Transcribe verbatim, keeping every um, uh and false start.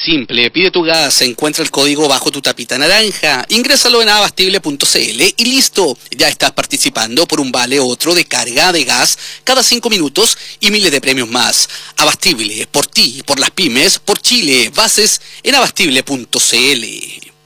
simple, pide tu gas, encuentra el código bajo tu tapita naranja, ingrésalo en abastible punto cl y listo, ya estás participando por un vale otro de carga de gas cada cinco minutos y miles de premios más. Abastible, por ti, por las pymes, por Chile, bases en abastible punto cl.